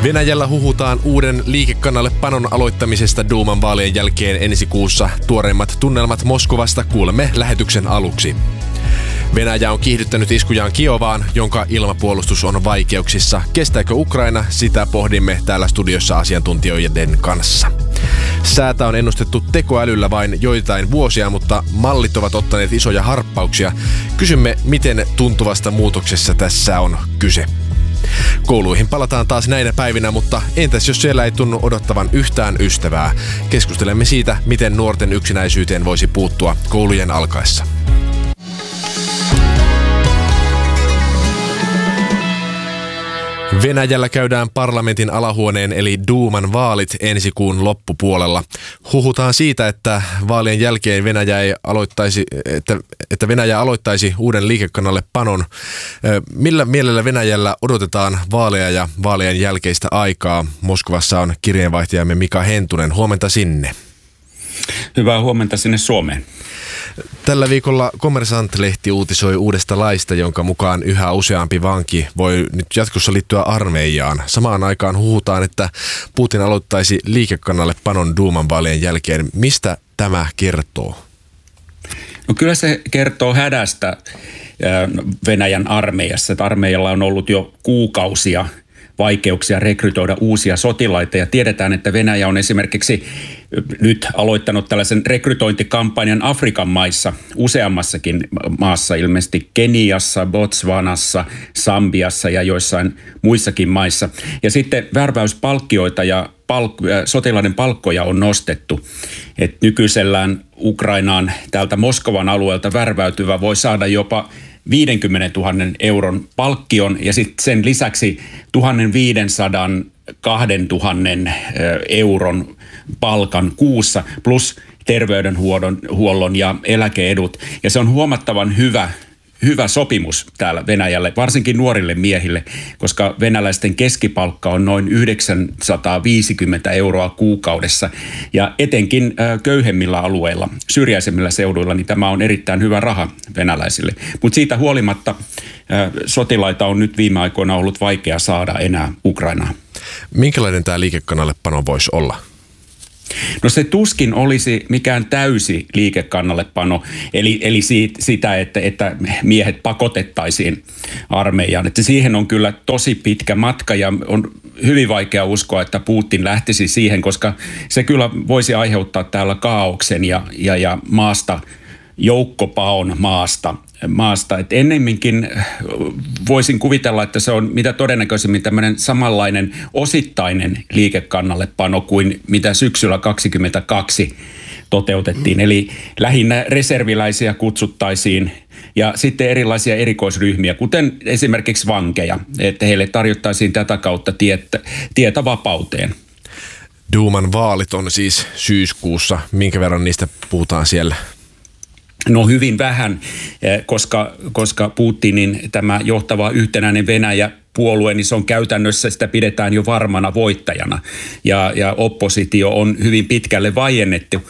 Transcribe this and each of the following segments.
Venäjällä huhutaan uuden liikekannallepanon aloittamisesta Duuman vaalien jälkeen ensi kuussa. Tuoreimmat tunnelmat Moskovasta kuulemme lähetyksen aluksi. Venäjä on kiihdyttänyt iskujaan Kiovaan, jonka ilmapuolustus on vaikeuksissa. Kestääkö Ukraina? Sitä pohdimme täällä studiossa asiantuntijoiden kanssa. Säätä on ennustettu tekoälyllä vain joitain vuosia, mutta mallit ovat ottaneet isoja harppauksia. Kysymme, miten tuntuvasta muutoksessa tässä on kyse. Kouluihin palataan taas näinä päivinä, mutta entäs jos siellä ei tunnu odottavan yhtään ystävää? Keskustelemme siitä, miten nuorten yksinäisyyteen voisi puuttua koulujen alkaessa. Venäjällä käydään parlamentin alahuoneen eli Duuman vaalit ensi kuun loppupuolella. Huhutaan siitä, että vaalien jälkeen Venäjä aloittaisi uuden liikekannallepanon. Millä mielellä Venäjällä odotetaan vaaleja ja vaalien jälkeistä aikaa? Moskovassa on kirjeenvaihtajamme Mika Hentunen. Huomenta sinne. Hyvää huomenta sinne Suomeen. Tällä viikolla Kommersant-lehti uutisoi uudesta laista, jonka mukaan yhä useampi vanki voi nyt jatkossa liittyä armeijaan. Samaan aikaan huhutaan, että Putin aloittaisi liikekannallepanon Duuman vaalien jälkeen. Mistä tämä kertoo? No kyllä se kertoo hädästä Venäjän armeijassa. Että armeijalla on ollut jo kuukausia vaikeuksia rekrytoida uusia sotilaita ja tiedetään, että Venäjä on esimerkiksi nyt aloittanut tällaisen rekrytointikampanjan Afrikan maissa, useammassakin maassa, ilmeisesti Keniassa, Botswanassa, Sambiassa ja joissain muissakin maissa. Ja sitten värväyspalkkioita ja sotilaiden palkkoja on nostettu. Et nykyisellään Ukrainaan täältä Moskovan alueelta värväytyvä voi saada jopa 50 000 euron palkkion ja sitten sen lisäksi 1500 2000 euron palkan kuussa plus terveydenhuollon ja eläkeedut. Ja se on huomattavan hyvä sopimus täällä Venäjälle, varsinkin nuorille miehille, koska venäläisten keskipalkka on noin 950 euroa kuukaudessa. Ja etenkin köyhemmillä alueilla, syrjäisemmillä seuduilla, niin tämä on erittäin hyvä raha venäläisille. Mutta siitä huolimatta sotilaita on nyt viime aikoina ollut vaikea saada enää Ukrainaan. Minkälainen tämä liikekannallepano voisi olla? No se tuskin olisi mikään täysi liikekannallepano, eli sitä, että miehet pakotettaisiin armeijaan. Että siihen on kyllä tosi pitkä matka ja on hyvin vaikea uskoa, että Putin lähtisi siihen, koska se kyllä voisi aiheuttaa täällä kaaoksen ja maasta joukkopaon maasta. Et ennemminkin voisin kuvitella, että se on mitä todennäköisemmin tämmöinen samanlainen osittainen liikekannallepano kuin mitä syksyllä 2022 toteutettiin. Eli lähinnä reserviläisiä kutsuttaisiin ja sitten erilaisia erikoisryhmiä, kuten esimerkiksi vankeja, että heille tarjottaisiin tätä kautta tietä vapauteen. Duuman vaalit on siis syyskuussa. Minkä verran niistä puhutaan siellä? No hyvin vähän, koska Putinin tämä johtava yhtenäinen Venäjä-puolue, niin se on käytännössä, sitä pidetään jo varmana voittajana. Ja oppositio on hyvin pitkälle vaiennettu.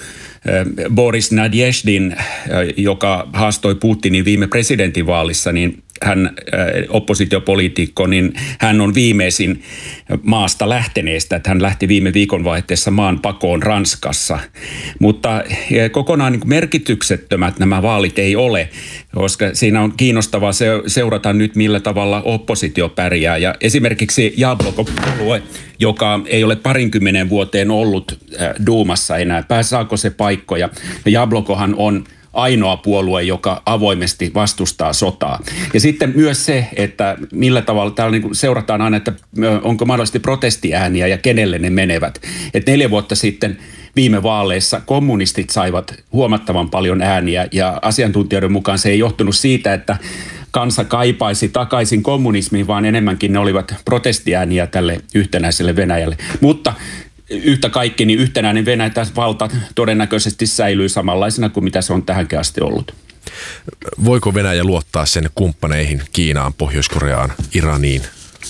Boris Nadezhdin, joka haastoi Putinin viime presidentinvaalissa, niin hän oppositiopoliitikko, niin hän on viimeisin maasta lähteneestä, että hän lähti viime viikonvaihteessa maan pakoon Ranskassa. Mutta kokonaan niin merkityksettömät nämä vaalit ei ole, koska siinä on kiinnostavaa seurata nyt, millä tavalla oppositio pärjää. Ja esimerkiksi Jabloko-puolue, joka ei ole 20 vuoteen ollut Duumassa enää, saako se paikkoja. Ja Jablokohan on ainoa puolue, joka avoimesti vastustaa sotaa. Ja sitten myös se, että millä tavalla täällä niin seurataan aina, että onko mahdollisesti protestiääniä ja kenelle ne menevät. Että 4 vuotta sitten viime vaaleissa kommunistit saivat huomattavan paljon ääniä ja asiantuntijoiden mukaan se ei johtunut siitä, että kansa kaipaisi takaisin kommunismiin, vaan enemmänkin ne olivat protestiääniä tälle yhtenäiselle Venäjälle. Mutta yhtä kaikki, niin yhtenäinen Venäjän valta todennäköisesti säilyy samanlaisena kuin mitä se on tähänkin asti ollut. Voiko Venäjä luottaa sen kumppaneihin Kiinaan, Pohjois-Koreaan, Iraniin?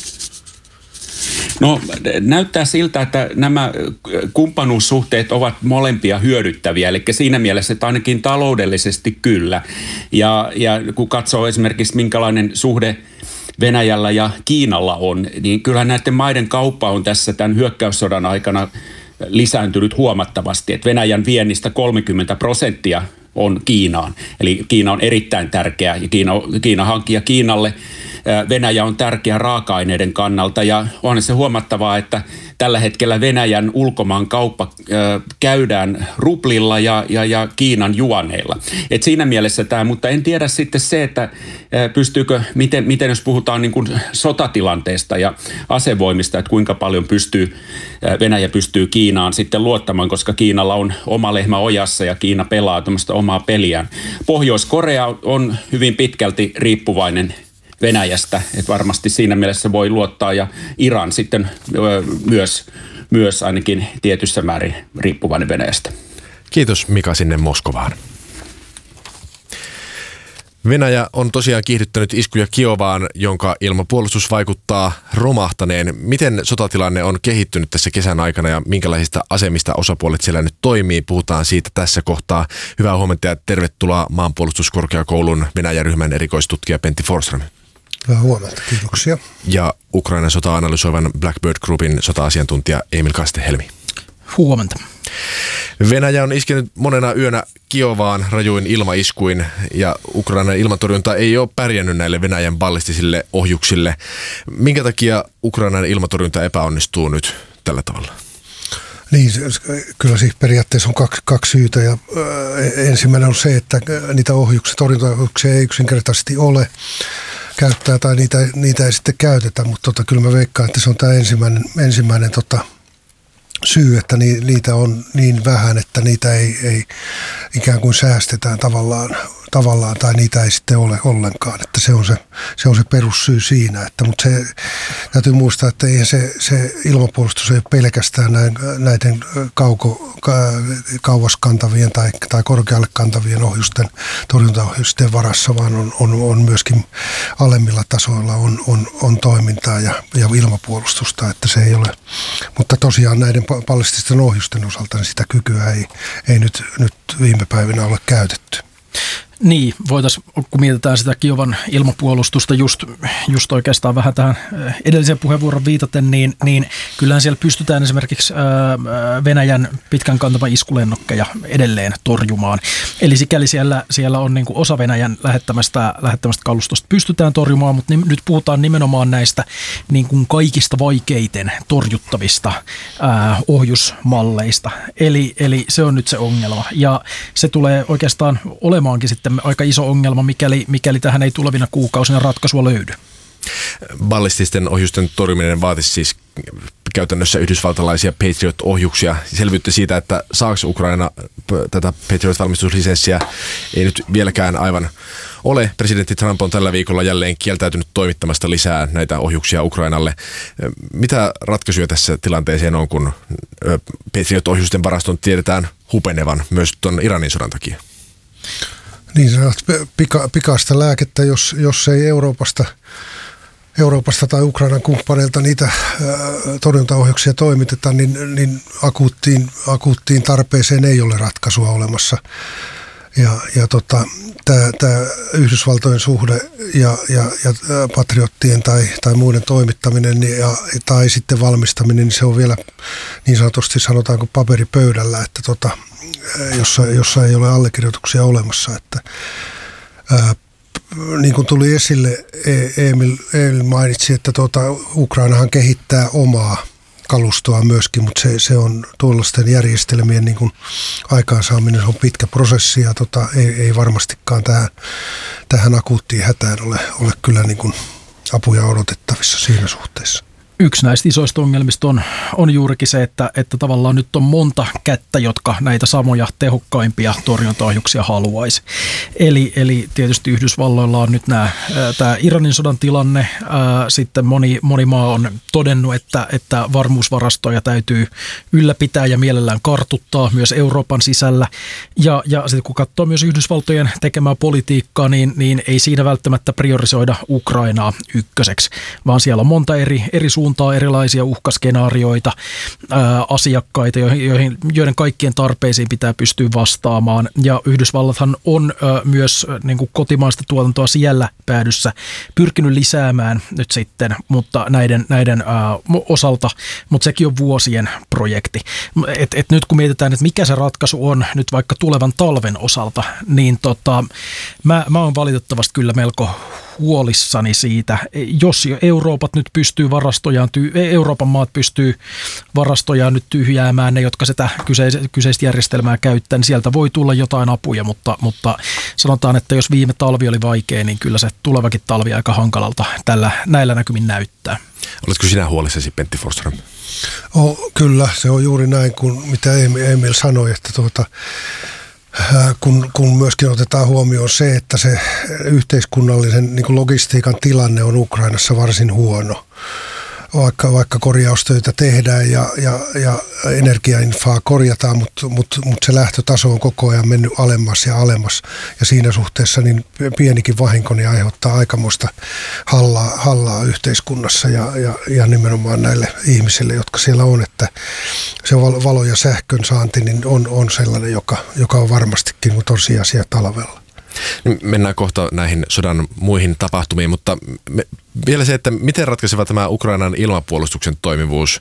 No näyttää siltä, että nämä kumppanuussuhteet ovat molempia hyödyttäviä, eli siinä mielessä, että ainakin taloudellisesti kyllä. Ja kun katsoo esimerkiksi minkälainen suhde Venäjällä ja Kiinalla on, niin kyllähän näiden maiden kauppa on tässä tämän hyökkäyssodan aikana lisääntynyt huomattavasti, että Venäjän viennistä 30% on Kiinaan. Eli Kiina on erittäin tärkeä ja Kiina hankkija Kiinalle. Venäjä on tärkeä raaka-aineiden kannalta ja on se huomattavaa, että tällä hetkellä Venäjän ulkomaan kauppa käydään rublilla ja Kiinan juaneilla. Et siinä mielessä tämä, mutta en tiedä sitten se, että miten jos puhutaan niin kuin sotatilanteesta ja asevoimista, että kuinka paljon Venäjä pystyy Kiinaan sitten luottamaan, koska Kiinalla on oma lehmä ojassa ja Kiina pelaa tämmöistä omaa peliään. Pohjois-Korea on hyvin pitkälti riippuvainen Venäjästä, että varmasti siinä mielessä voi luottaa ja Iran sitten myös ainakin tietyssä määrin riippuvainen Venäjästä. Kiitos Mika sinne Moskovaan. Venäjä on tosiaan kiihdyttänyt iskuja Kiovaan, jonka ilmapuolustus vaikuttaa romahtaneen. Miten sotatilanne on kehittynyt tässä kesän aikana ja minkälaisista asemista osapuolet siellä nyt toimii? Puhutaan siitä tässä kohtaa. Hyvää huomenta ja tervetuloa Maanpuolustuskorkeakoulun Venäjä-ryhmän erikoistutkija Pentti Forsström. Hyvää huomenta, kiitoksia. Ja Ukrainan sotaa analysoivan Blackbird Groupin sota-asiantuntija Emil Kaste-Helmi. Huomenta. Venäjä on iskenyt monena yönä Kiovaan rajuin ilmaiskuin ja Ukrainan ilmatorjunta ei ole pärjännyt näille Venäjän ballistisille ohjuksille. Minkä takia Ukrainan ilmatorjunta epäonnistuu nyt tällä tavalla? Niin, kyllä siis periaatteessa on kaksi syytä ja ensimmäinen on se, että niitä torjuntaohjuksia ei yksinkertaisesti ole käyttää tai niitä ei sitten käytetä, mutta kyllä mä veikkaan, että se on tämä ensimmäinen syy, että niitä on niin vähän, että niitä ei ikään kuin säästetään tavallaan tai niitä ei sitten ole ollenkaan, että se on se perussyy siinä, mutta se täytyy muistaa, että eihän se ilmapuolustus ei ole pelkästään näiden kauas kantavien tai korkealle kantavien torjuntaohjusten varassa, vaan on myöskin alemmilla tasoilla on toimintaa ja ilmapuolustusta, että se ei ole, mutta tosiaan näiden ballististen ohjusten osalta niin sitä kykyä ei nyt viime päivinä ole käytetty. Niin, voitaisiin, kun mietitään sitä Kiovan ilmapuolustusta just oikeastaan vähän tähän edellisen puheenvuoron viitaten, niin kyllähän siellä pystytään esimerkiksi Venäjän pitkän kantavan iskulennokkeja edelleen torjumaan. Eli sikäli siellä on niin kuin osa Venäjän lähettämästä kalustosta pystytään torjumaan, mutta nyt puhutaan nimenomaan näistä niin kuin kaikista vaikeiten torjuttavista ohjusmalleista. Eli se on nyt se ongelma ja se tulee oikeastaan olemaankin sitten aika iso ongelma, mikäli tähän ei tulevina kuukausina ratkaisua löydy. Ballististen ohjusten torjuminen vaatisi siis käytännössä yhdysvaltalaisia Patriot-ohjuksia. Selvyyttä siitä, että saako Ukraina tätä Patriot-valmistuslisenssiä, ei nyt vieläkään aivan ole. Presidentti Trump on tällä viikolla jälleen kieltäytynyt toimittamasta lisää näitä ohjuksia Ukrainalle. Mitä ratkaisuja tässä tilanteeseen on, kun Patriot-ohjusten varaston tiedetään hupenevan myös tuon Iranin sodan takia? Niin pikaista lääkettä, jos ei Euroopasta tai Ukrainan kumppaneilta niitä torjuntaohjuksia toimiteta, niin akuuttiin tarpeeseen ei ole ratkaisua olemassa. Ja tämä Yhdysvaltojen suhde ja patriottien tai muiden toimittaminen tai sitten valmistaminen, niin se on vielä niin sanotusti sanotaanko paperipöydällä, että jossa ei ole allekirjoituksia olemassa. Että, niin kuin tuli esille, Emil mainitsi, että Ukrainahan kehittää omaa kalustoa myöskin, mutta se on tuollaisten järjestelmien niin kuin aikaansaaminen, se on pitkä prosessi ja ei varmastikaan tähän akuuttiin hätään ole kyllä niin kuin apuja odotettavissa siinä suhteessa. Yksi näistä isoista ongelmista on juurikin se, että tavallaan nyt on monta kättä, jotka näitä samoja tehokkaimpia torjuntaohjuksia haluaisi. Eli tietysti Yhdysvalloilla on nyt tämä Iranin sodan tilanne. Sitten moni maa on todennut, että varmuusvarastoja täytyy ylläpitää ja mielellään kartuttaa myös Euroopan sisällä. Ja sitten kun katsoo myös Yhdysvaltojen tekemää politiikkaa, niin ei siinä välttämättä priorisoida Ukrainaa ykköseksi, vaan siellä on monta eri suuntaa suuntaan erilaisia uhkaskenaarioita, asiakkaita, joiden kaikkien tarpeisiin pitää pystyä vastaamaan. Ja Yhdysvallathan on myös niin kuin kotimaista tuotantoa siellä päädyssä pyrkinyt lisäämään nyt sitten, mutta näiden osalta, mutta sekin on vuosien projekti. Et nyt kun mietitään, että mikä se ratkaisu on nyt vaikka tulevan talven osalta, niin mä oon valitettavasti kyllä melko huolissani siitä, jos Euroopan maat pystyy varastojaan nyt tyhjäämään, ne jotka sitä kyseistä järjestelmää käyttää, niin sieltä voi tulla jotain apuja, mutta sanotaan, että jos viime talvi oli vaikea, niin kyllä se tulevakin talvi aika hankalalta näillä näkymin näyttää. Oletko sinä huolissasi, Pentti Forsström? Kyllä, se on juuri näin kuin mitä Emil sanoi, että kun myöskin otetaan huomioon se, että se yhteiskunnallisen niin kuin logistiikan tilanne on Ukrainassa varsin huono. Vaikka korjaustöitä tehdään ja energiainfaa korjataan, mutta se lähtötaso on koko ajan mennyt alemmas ja alemmas. Ja siinä suhteessa niin pienikin vahinko niin aiheuttaa aikamoista hallaa yhteiskunnassa ja nimenomaan näille ihmisille, jotka siellä on. Että se valo- ja sähkön saanti niin on sellainen, joka on varmastikin tosiasia talvella. Mennään kohta näihin sodan muihin tapahtumiin, mutta vielä se, että miten ratkaiseva tämä Ukrainan ilmapuolustuksen toimivuus,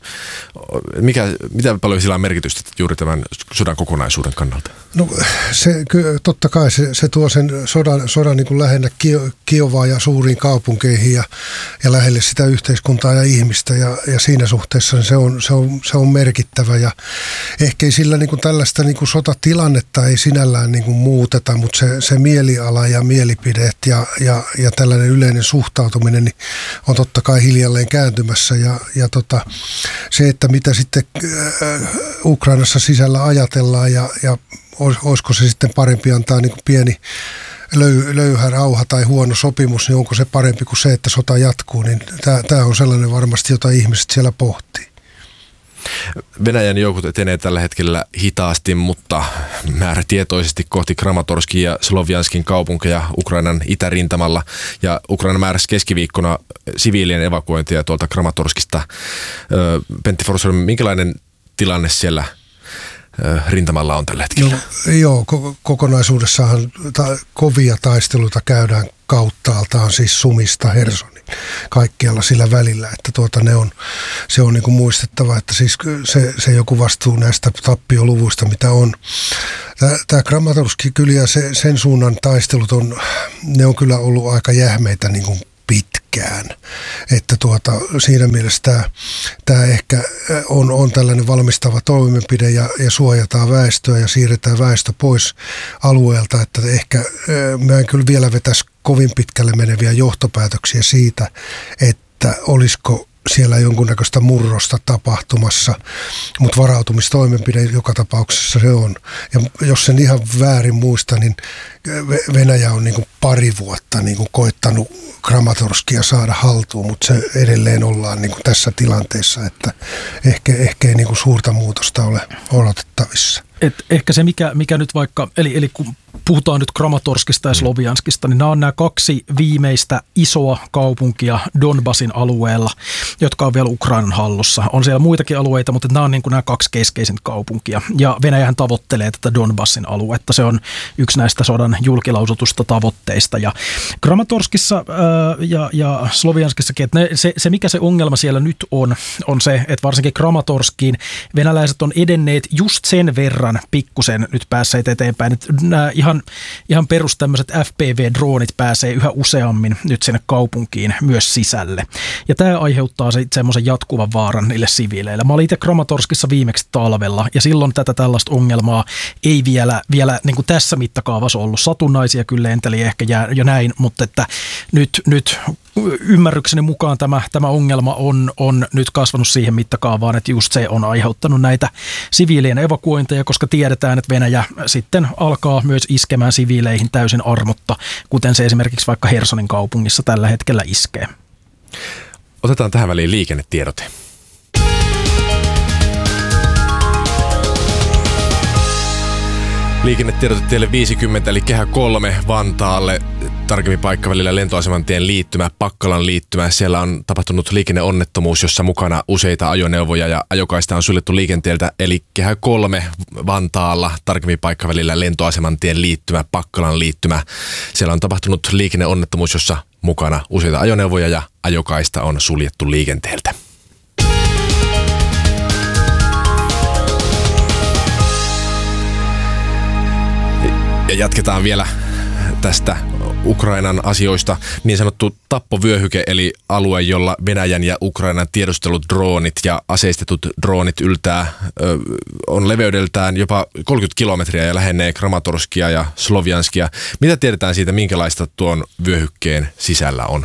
mitä paljon sillä on merkitystä juuri tämän sodan kokonaisuuden kannalta? No totta kai se tuo sen sodan niin kuin lähennä Kiovaa ja suuriin kaupunkeihin ja lähelle sitä yhteiskuntaa ja ihmistä ja siinä suhteessa se on merkittävä ja ehkä ei sillä niin kuin tällaista niin kuin sotatilannetta ei sinällään niin kuin muuteta, mutta se mieliala ja mielipiteet ja tällainen yleinen suhtautuminen niin on totta kai hiljalleen kääntymässä ja se, että mitä sitten Ukrainassa sisällä ajatellaan ja olisiko se sitten parempi antaa niin kuin pieni löyhä rauha tai huono sopimus, niin onko se parempi kuin se, että sota jatkuu, niin tämä on sellainen varmasti, jota ihmiset siellä pohtii. Venäjän joukot etenee tällä hetkellä hitaasti, mutta määrätietoisesti kohti Kramatorskin ja Slovjanskin kaupunkeja Ukrainan itärintamalla. Ja Ukraina määräsi keskiviikkona siviilien evakuointia tuolta Kramatorskista. Pentti Forsström, minkälainen tilanne siellä rintamalla on tällä hetkellä? No, joo, kokonaisuudessahan kovia taisteluita käydään kauttaaltaan, siis Sumista Hersonin, kaikkialla sillä välillä, että se on niin kuin muistettava, että siis se joku vastuu näistä tappioluvuista, mitä on. Tämä Kramatorski kyllä ja sen suunnan taistelut ne on kyllä ollut aika jähmeitä niin kuin pitkään, että siinä mielessä tämä ehkä on tällainen valmistava toimenpide ja suojataan väestöä ja siirretään väestö pois alueelta, että ehkä mä en kyllä vielä vetäisi kovin pitkälle meneviä johtopäätöksiä siitä, että olisiko siellä jonkunnäköistä murrosta tapahtumassa, mutta varautumistoimenpide joka tapauksessa se on. Ja jos sen ihan väärin muista, niin Venäjä on niin kuin pari vuotta niin kuin koittanut Kramatorskia saada haltuun, mutta se edelleen ollaan niin kuin tässä tilanteessa, että ehkä ei niin kuin suurta muutosta ole odotettavissa. Ehkä se, mikä nyt vaikka, eli kun puhutaan nyt Kramatorskista ja Slovjanskista, niin nämä on nämä kaksi viimeistä isoa kaupunkia Donbasin alueella, jotka on vielä Ukrainan hallussa. On siellä muitakin alueita, mutta nämä on niin kuin nämä kaksi keskeisintä kaupunkia. Ja Venäjähän tavoittelee tätä Donbasin aluetta. Se on yksi näistä sodan julkilausutusta tavoitteista. Ja Kramatorskissa ja Slovjanskissakin, että se mikä se ongelma siellä nyt on se, että varsinkin Kramatorskiin venäläiset on edenneet just sen verran pikkusen nyt päässeet eteenpäin, että nämä ihan perus tämmöiset FPV-droonit pääsee yhä useammin nyt sinne kaupunkiin myös sisälle. Ja tämä aiheuttaa semmoisen jatkuvan vaaran niille siviileille. Mä olin itse Kramatorskissa viimeksi talvella ja silloin tällaista ongelmaa ei vielä niin kuin tässä mittakaavassa ollut. Satunnaisia kyllä lenteli ehkä jo näin, mutta että nyt ymmärrykseni mukaan tämä ongelma on nyt kasvanut siihen mittakaavaan, että just se on aiheuttanut näitä siviilien evakuointeja, koska tiedetään, että Venäjä sitten alkaa myös iskemään siviileihin täysin armotta, kuten se esimerkiksi vaikka Hersonin kaupungissa tällä hetkellä iskee. Otetaan tähän väliin liikennetiedote. Liikennetiedote teille 50, eli Kehä 3 Vantaalle. tarkemmin paikkavälillä lentoasemantien liittymä, Pakkalan liittymä. Siellä on tapahtunut liikenneonnettomuus, jossa mukana useita ajoneuvoja ja ajokaista on suljettu liikenteeltä. Eli Kehä 3 Vantaalla, tarkemmin paikkavälillä lentoasemantien liittymä, Pakkalan liittymä. Siellä on tapahtunut liikenneonnettomuus, jossa mukana useita ajoneuvoja ja ajokaista on suljettu liikenteeltä. Ja jatketaan vielä tästä Ukrainan asioista. Niin sanottu tappovyöhyke, eli alue, jolla Venäjän ja Ukrainan tiedusteludroonit ja aseistetut droonit yltää, on leveydeltään jopa 30 kilometriä ja lähenee Kramatorskia ja Slovianskia. Mitä tiedetään siitä, minkälaista tuon vyöhykkeen sisällä on?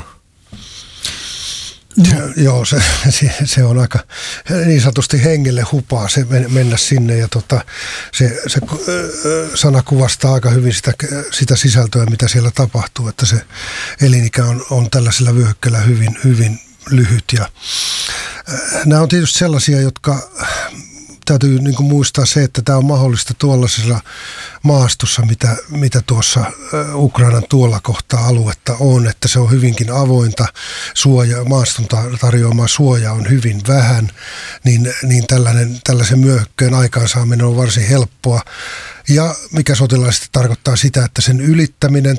Joo, se on aika niin sanotusti hengelle hupaa se mennä sinne ja se sana kuvastaa aika hyvin sitä sisältöä, mitä siellä tapahtuu, että se elinikä on tällaisilla vyöhykkeillä hyvin, hyvin lyhyt ja nämä on tietysti sellaisia, jotka täytyy niin kuin muistaa se, että tämä on mahdollista tuollaisessa maastossa, mitä tuossa Ukrainan tuolla kohtaa aluetta on, että se on hyvinkin avointa, maaston tarjoama suoja on hyvin vähän, niin tällaisen myöhykkeen aikaansaaminen on varsin helppoa. Ja mikä sotilaallisesti tarkoittaa sitä, että sen ylittäminen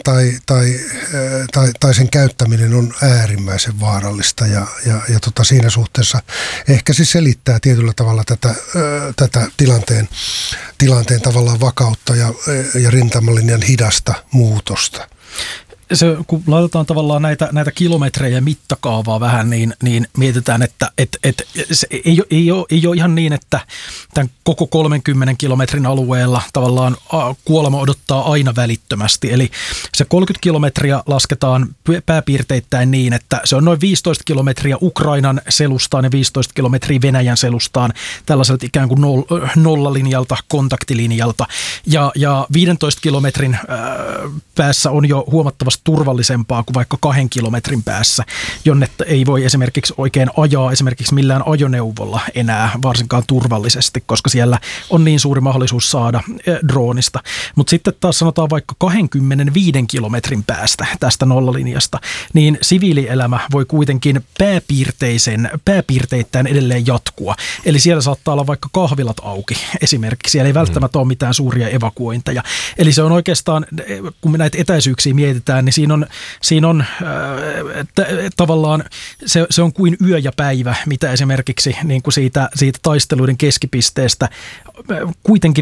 tai sen käyttäminen on äärimmäisen vaarallista ja siinä suhteessa ehkä se selittää tietyllä tavalla tätä tilanteen tavallaan vakautta ja rintamalinjan hidasta muutosta. Kun laitetaan tavallaan näitä kilometrejä mittakaavaa vähän, niin mietitään, että se ei ole ihan niin, että tämän koko 30 kilometrin alueella tavallaan kuolema odottaa aina välittömästi. Eli se 30 kilometriä lasketaan pääpiirteittäin niin, että se on noin 15 kilometriä Ukrainan selustaan ja 15 kilometriä Venäjän selustaan tällaiselta ikään kuin nollalinjalta, kontaktilinjalta. Ja 15 kilometrin päässä on jo huomattavasti turvallisempaa kuin vaikka 2 kilometrin päässä, jonne ei voi esimerkiksi oikein ajaa esimerkiksi millään ajoneuvolla enää varsinkaan turvallisesti, koska siellä on niin suuri mahdollisuus saada droonista. Mutta sitten taas sanotaan vaikka 25 kilometrin päästä tästä nollalinjasta, niin siviilielämä voi kuitenkin pääpiirteittäin edelleen jatkua. Eli siellä saattaa olla vaikka kahvilat auki esimerkiksi. Siellä ei välttämättä ole mitään suuria evakuointeja. Eli se on oikeastaan, kun me näitä etäisyyksiä mietitään, niin siinä on tavallaan se on kuin yö ja päivä, mitä esimerkiksi niin kuin siitä taisteluiden keskipisteestä kuitenkin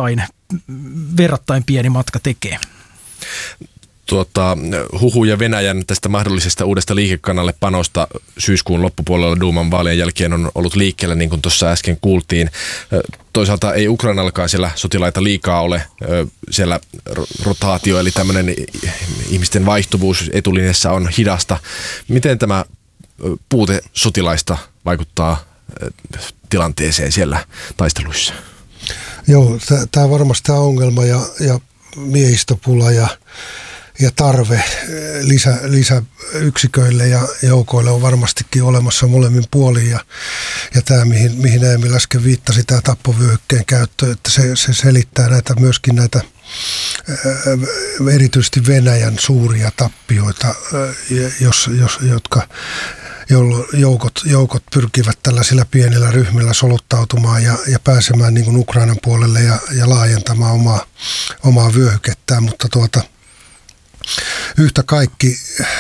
verrattain pieni matka tekee. Huhuja Venäjän tästä mahdollisesta uudesta liikekanalle panosta syyskuun loppupuolella Duuman vaalien jälkeen on ollut liikkeellä, niin kuin tuossa äsken kuultiin. Toisaalta ei Ukrainallakaan siellä sotilaita liikaa ole. Siellä rotaatio, eli tämmöinen ihmisten vaihtuvuus etulinjassa on hidasta. Miten tämä puute sotilaista vaikuttaa tilanteeseen siellä taisteluissa? Joo, tämä varmasti tämä ongelma ja miehistöpula ja tarve lisäyksiköille ja joukoille on varmastikin olemassa molemmin puolin. Ja tämä, mihin Emil äsken viittasi, tämä tappovyöhykkeen käyttö, että se selittää myöskin näitä erityisesti Venäjän suuria tappioita, jolloin joukot pyrkivät tällaisilla pienillä ryhmillä soluttautumaan ja pääsemään niin kuin Ukrainan puolelle ja laajentamaan omaa vyöhykettään, mutta yhtä kaikki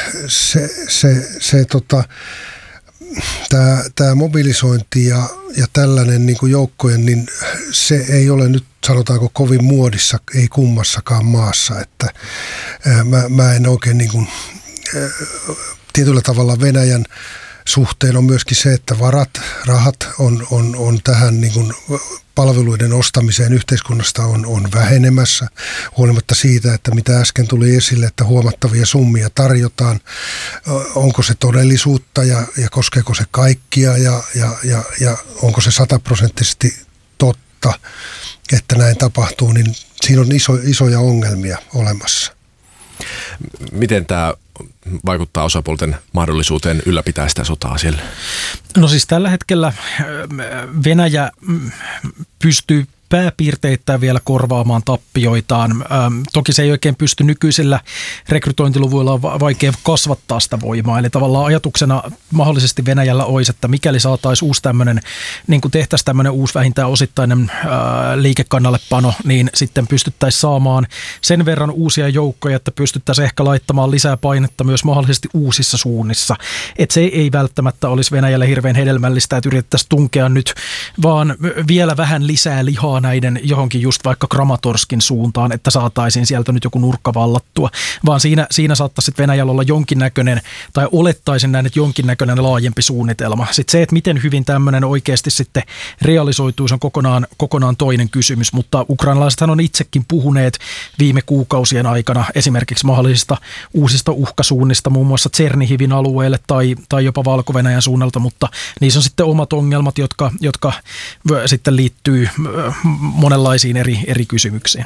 tämä mobilisointi ja tällainen niin kuin joukkojen, niin se ei ole nyt sanotaanko kovin muodissa, ei kummassakaan maassa, että mä en oikein niin kuin, tietyllä tavalla Venäjän suhteen on myöskin se, että rahat on tähän niin kuin palveluiden ostamiseen yhteiskunnasta on vähenemässä, huolimatta siitä, että mitä äsken tuli esille, että huomattavia summia tarjotaan. Onko se todellisuutta ja koskeeko se kaikkia ja onko se 100% totta, että näin tapahtuu, niin siinä on isoja ongelmia olemassa. Miten tämä vaikuttaa osapuolten mahdollisuuteen ylläpitää sitä sotaa siellä? No siis tällä hetkellä Venäjä pystyy pääpiirteittäin vielä korvaamaan tappioitaan. Toki se ei oikein pysty nykyisillä rekrytointiluvuilla, on vaikea kasvattaa sitä voimaa. Eli tavallaan ajatuksena mahdollisesti Venäjällä olisi, että mikäli saataisiin uusi tämmöinen, niin kuin tehtäisiin tämmöinen uusi vähintään osittainen liikekannallepano, niin sitten pystyttäisiin saamaan sen verran uusia joukkoja, että pystyttäisiin ehkä laittamaan lisää painetta myös mahdollisesti uusissa suunnissa. Että se ei välttämättä olisi Venäjälle hirveän hedelmällistä, että yritettäisiin tunkea nyt vaan vielä vähän lisää lihaa näiden johonkin just vaikka Kramatorskin suuntaan, että saataisiin sieltä nyt joku nurkka vallattua, vaan siinä saattaisi Venäjällä olla jonkinnäköinen, tai olettaisin näin, että jonkinnäköinen laajempi suunnitelma. Sitten se, että miten hyvin tämmöinen oikeasti sitten realisoituisi, on kokonaan toinen kysymys, mutta ukrainalaisethan on itsekin puhuneet viime kuukausien aikana esimerkiksi mahdollisista uusista uhkasuunnista, muun muassa Tsernihivin alueelle tai jopa Valko-Venäjän suunnalta, mutta niissä on sitten omat ongelmat, jotka sitten liittyy monenlaisiin eri kysymyksiin.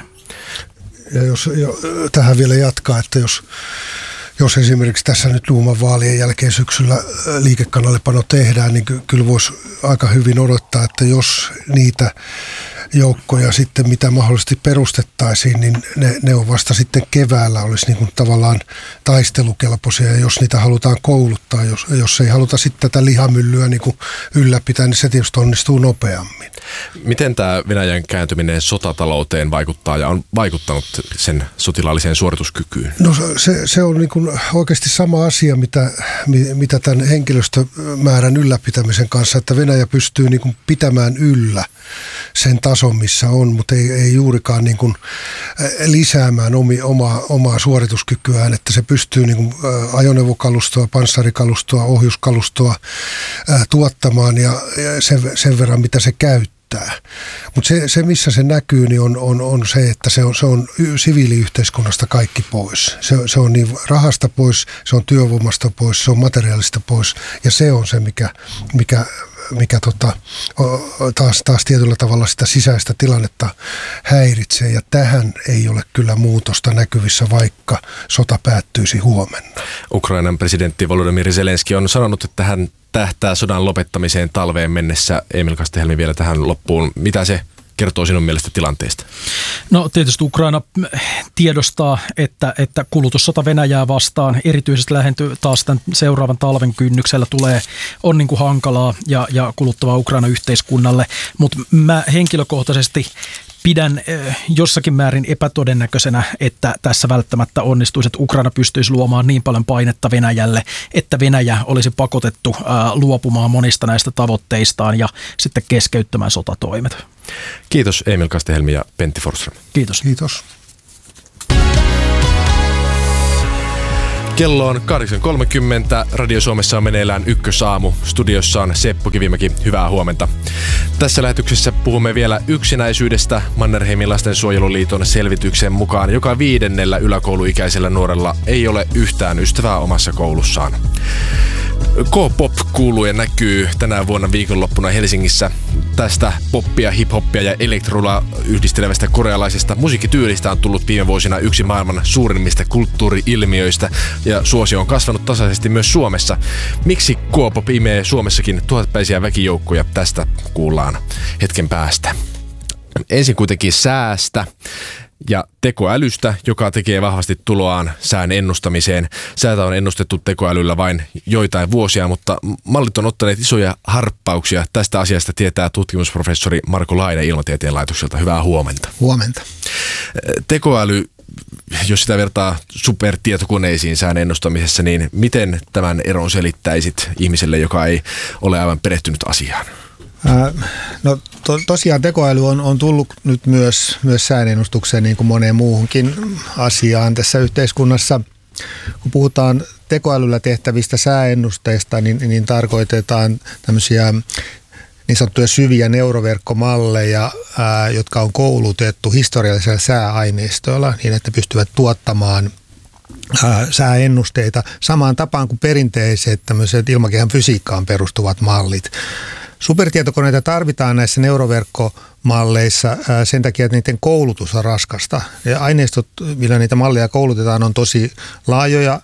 Ja jos tähän vielä jatkaa, että jos esimerkiksi tässä nyt Duuman vaalien jälkeen syksyllä liikekannallepano tehdään, niin kyllä voisi aika hyvin odottaa, että jos niitä joukkoja sitten, mitä mahdollisesti perustettaisiin, niin ne on vasta sitten keväällä olisi niin kuin tavallaan taistelukelpoisia, ja jos niitä halutaan kouluttaa, jos ei haluta sitten tätä lihamyllyä niin kuin ylläpitää, niin se tietysti onnistuu nopeammin. Miten tämä Venäjän kääntyminen sotatalouteen vaikuttaa ja on vaikuttanut sen sotilaalliseen suorituskykyyn? No se on niin kuin oikeasti sama asia, mitä tämän henkilöstömäärän ylläpitämisen kanssa, että Venäjä pystyy niin kuin pitämään yllä sen tason, missä on, mutta ei juurikaan niin kuin lisäämään omaa suorituskykyään, että se pystyy niin kuin ajoneuvokalustoa, panssarikalustoa, ohjuskalustoa tuottamaan ja sen verran, mitä se käyttää. Mutta se, missä se näkyy, niin on se, että se on siviiliyhteiskunnasta kaikki pois. Se on niin rahasta pois, se on työvoimasta pois, se on materiaalista pois, ja se on se, mikä taas tietyllä tavalla sitä sisäistä tilannetta häiritsee, ja tähän ei ole kyllä muutosta näkyvissä, vaikka sota päättyisi huomenna. Ukrainan presidentti Volodymyr Zelenski on sanonut, että hän tähtää sodan lopettamiseen talveen mennessä. Emil Kastehelmi vielä tähän loppuun. Mitä se kertoo sinun mielestä tilanteesta? No tietysti Ukraina tiedostaa, että kulutussota Venäjää vastaan erityisesti lähentyy taas tämän seuraavan talven kynnyksellä on niin kuin hankalaa ja kuluttavaa Ukraina yhteiskunnalle, mutta mä henkilökohtaisesti pidän jossakin määrin epätodennäköisenä, että tässä välttämättä onnistuisi, että Ukraina pystyisi luomaan niin paljon painetta Venäjälle, että Venäjä olisi pakotettu luopumaan monista näistä tavoitteistaan ja sitten keskeyttämään sotatoimet. Kiitos Emil Kastehelmi ja Pentti Forsström. Kiitos. Kiitos. Kello on 8.30. Radio Suomessa on meneillään Ykkösaamu. Studiossa on Seppo Kivimäki. Hyvää huomenta. Tässä lähetyksessä puhumme vielä yksinäisyydestä. Mannerheimin lastensuojeluliiton selvityksen mukaan joka 5. yläkouluikäisellä nuorella ei ole yhtään ystävää omassa koulussaan. K-pop kuuluu ja näkyy tänä vuonna viikonloppuna Helsingissä. Tästä poppia, hip-hoppia ja elektrolaa yhdistelevästä korealaisesta musiikkityylistä on tullut viime vuosina yksi maailman suurimmista kulttuuri-ilmiöistä ja suosio on kasvanut tasaisesti myös Suomessa. Miksi K-pop imee Suomessakin tuhatpäisiä väkijoukkoja? Tästä kuullaan hetken päästä. Ensin kuitenkin säästä ja tekoälystä, joka tekee vahvasti tuloaan sään ennustamiseen. Säätä on ennustettu tekoälyllä vain joitain vuosia, mutta mallit on ottaneet isoja harppauksia. Tästä asiasta tietää tutkimusprofessori Marko Laine Ilmatieteen laitokselta. Hyvää huomenta. Huomenta. Tekoäly, jos sitä vertaa supertietokoneisiin sään ennustamisessa, niin miten tämän eron selittäisit ihmiselle, joka ei ole aivan perehtynyt asiaan? No tosiaan tekoäly on tullut nyt myös säänennustukseen niin kuin moneen muuhunkin asiaan tässä yhteiskunnassa. Kun puhutaan tekoälyllä tehtävistä sääennusteista, niin tarkoitetaan tämmöisiä niin sanottuja syviä neuroverkkomalleja, jotka on koulutettu historiallisella sääaineistoilla niin, että pystyvät tuottamaan sääennusteita samaan tapaan kuin perinteiset tämmöiset ilmakehän fysiikkaan perustuvat mallit. Supertietokoneita tarvitaan näissä neuroverkkomalleissa sen takia, että niiden koulutus on raskasta. Ja aineistot, millä niitä malleja koulutetaan, on tosi laajoja,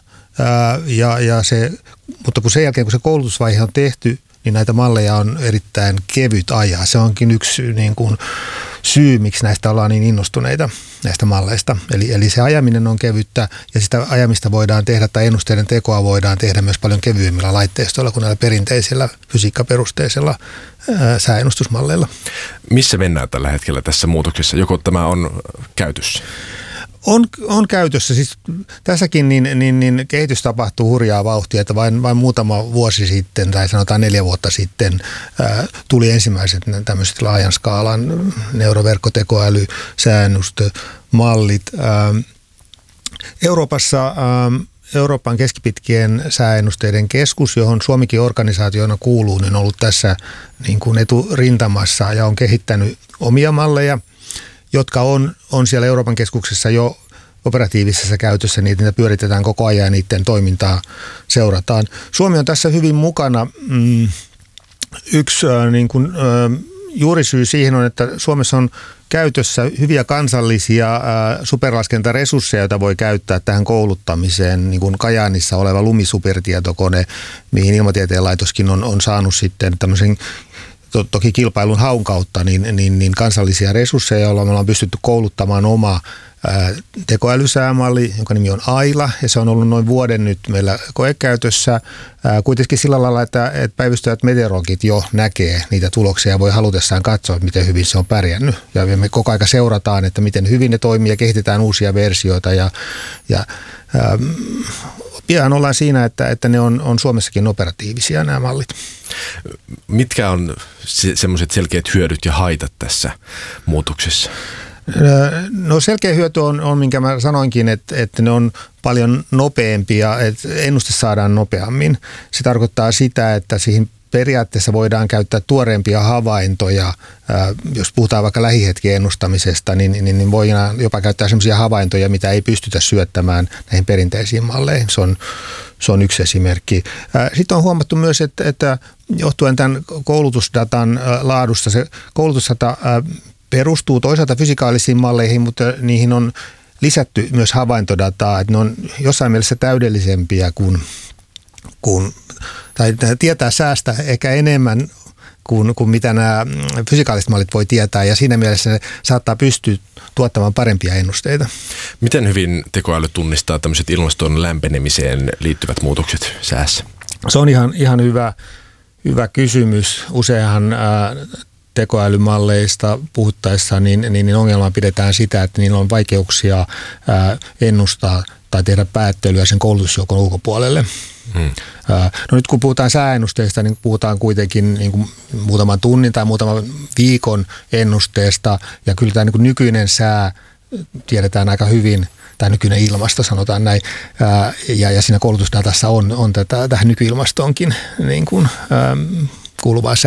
mutta kun sen jälkeen, kun se koulutusvaihe on tehty, niin näitä malleja on erittäin kevyt ajaa. Se onkin yksi niin kuin syy, miksi näistä ollaan niin innostuneita näistä malleista. Eli se ajaminen on kevyttä ja sitä ajamista voidaan tehdä tai ennusteiden tekoa voidaan tehdä myös paljon kevyemmillä laitteistoilla kuin näillä perinteisillä fysiikkaperusteisilla sääennustusmalleilla. Missä mennään tällä hetkellä tässä muutoksessa? Joko tämä on käytössä? On käytössä. Siis tässäkin niin kehitys tapahtuu hurjaa vauhtia, että vain muutama vuosi sitten tai sanotaan 4 vuotta sitten tuli ensimmäiset tämmöiset laajan skaalan neuroverkkotekoäly, sääennustömallit. Euroopassa Euroopan keskipitkien sääennusteiden keskus, johon Suomikin organisaationa kuuluu, niin on ollut tässä niin kuin eturintamassa ja on kehittänyt omia malleja, jotka on siellä Euroopan keskuksessa jo operatiivisessa käytössä, niitä pyöritetään koko ajan ja niiden toimintaa seurataan. Suomi on tässä hyvin mukana. Yksi juurisyy siihen on, että Suomessa on käytössä hyviä kansallisia superlaskentaresursseja, joita voi käyttää tähän kouluttamiseen, niin kuin Kajaanissa oleva Lumi-supertietokone, mihin Ilmatieteen laitoskin on saanut sitten tämmöisen toki kilpailun haun kautta niin kansallisia resursseja, joilla me ollaan pystytty kouluttamaan oma tekoälysäämalli, jonka nimi on Aila, ja se on ollut noin vuoden nyt meillä koekäytössä. Kuitenkin sillä lailla, että päivystävät meteorologit jo näkee niitä tuloksia ja voi halutessaan katsoa, miten hyvin se on pärjännyt. Ja me koko aika seurataan, että miten hyvin ne toimii ja kehitetään uusia versioita. Pian ollaan siinä, että ne on Suomessakin operatiivisia nämä mallit. Mitkä on semmoiset selkeät hyödyt ja haitat tässä muutoksessa? No selkeä hyöty on minkä mä sanoinkin, että ne on paljon nopeampia, että ennuste saadaan nopeammin. Se tarkoittaa sitä, että siihen periaatteessa voidaan käyttää tuoreempia havaintoja. Jos puhutaan vaikka lähihetkien ennustamisesta, niin voidaan jopa käyttää sellaisia havaintoja, mitä ei pystytä syöttämään näihin perinteisiin malleihin. Se on yksi esimerkki. Sitten on huomattu myös, että johtuen tämän koulutusdatan laadusta, se koulutusdata perustuu toisaalta fysikaalisiin malleihin, mutta niihin on lisätty myös havaintodataa, että ne on jossain mielessä täydellisempiä tai tietää säästä ehkä enemmän kuin mitä nämä fysikaaliset mallit voi tietää, ja siinä mielessä ne saattaa pystyä tuottamaan parempia ennusteita. Miten hyvin tekoäly tunnistaa tämmöiset ilmaston lämpenemiseen liittyvät muutokset säässä? Se on ihan hyvä kysymys. Useinhan tekoälymalleista puhuttaessa niin ongelmaa pidetään sitä, että niillä on vaikeuksia ennustaa tai tehdä päättelyä sen koulutusjoukon ulkopuolelle. No nyt kun puhutaan sääennusteista, niin puhutaan kuitenkin niin kuin muutaman tunnin tai muutaman viikon ennusteesta, ja kyllä tämä niin kuin nykyinen sää tiedetään aika hyvin, tai nykyinen ilmasto sanotaan näin, ja siinä koulutusdatassa on tähän nykyilmastoonkin niin kuin kuuluvaa sää.